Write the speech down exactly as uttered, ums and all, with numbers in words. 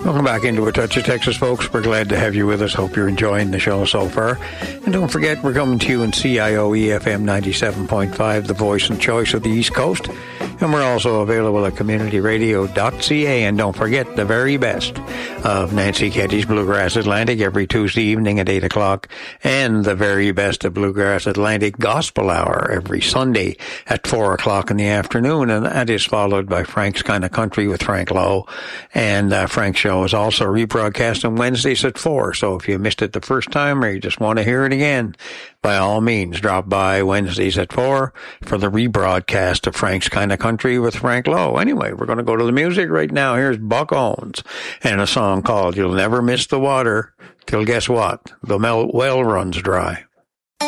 Welcome back into A Touch of Texas, folks. We're glad to have you with us. Hope you're enjoying the show so far. And don't forget, we're coming to you in C I O E F M ninety-seven point five, the voice and choice of the East Coast. And we're also available at community radio dot c a. And don't forget the very best of Nancy Ketty's Bluegrass Atlantic every Tuesday evening at eight o'clock. And the very best of Bluegrass Atlantic Gospel Hour every Sunday at four o'clock in the afternoon. And that is followed by Frank's Kind of Country with Frank Lowe. And uh, Frank's show is also rebroadcast on Wednesdays at four. So if you missed it the first time or you just want to hear it again, by all means, drop by Wednesdays at four for the rebroadcast of Frank's Kind of Country with Frank Lowe. Anyway, we're going to go to the music right now. Here's Buck Owens and a song called You'll Never Miss the Water Till Guess What? The well runs dry.